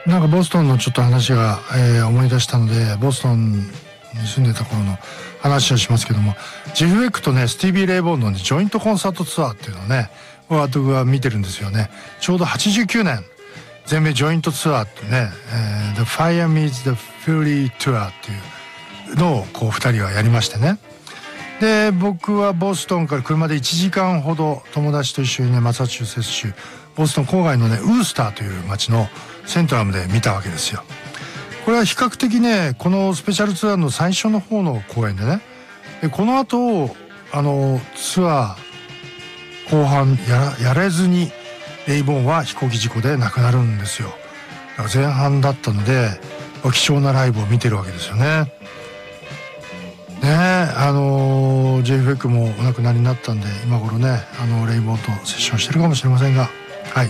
なんかボストンのちょっと話が、思い出したので、ボストンに住んでた頃の話をしますけども、ジェフ・ベックとねスティービー・レイボーンの、ね、ジョイントコンサートツアーっていうのをね僕は見てるんですよね。ちょうど89年全米ジョイントツアーってね、The Fire Meets the Fury Tour っていうのをこう2人はやりましてね。で僕はボストンから車で1時間ほど友達と一緒にねマサチューセッツ州ボストン郊外のねウースターという町のセントラムで見たわけですよ。これは比較的ねこのスペシャルツアーの最初の方の公演でね、でこの後ツアー後半やれずにレイボーンは飛行機事故で亡くなるんですよ。だから前半だったので貴重なライブを見てるわけですよね。ねえジェフ・ベックもお亡くなりになったんで今頃ねレイボーンとセッションしてるかもしれませんが、はい、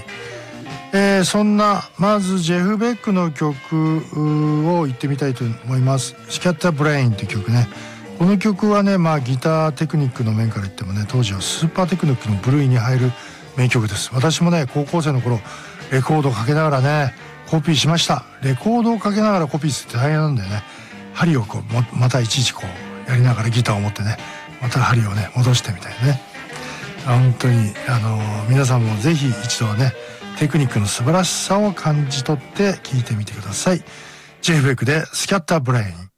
そんなまずジェフ・ベックの曲を言ってみたいと思います。スキャッター・ブレインっていう曲ね。この曲はねギターテクニックの面から言ってもね当時はスーパーテクニックの部類に入る名曲です。私もね高校生の頃レコードをかけながらねコピーしました。レコードをかけながらコピーするって大変なんだよね。針をこうまたいちいちこうやりながらギターを持ってねまた針をね戻してみたいなね。本当に皆さんもぜひ一度はねテクニックの素晴らしさを感じ取って聴いてみてください。ジェフ・ベックでスキャッター・ブレイン。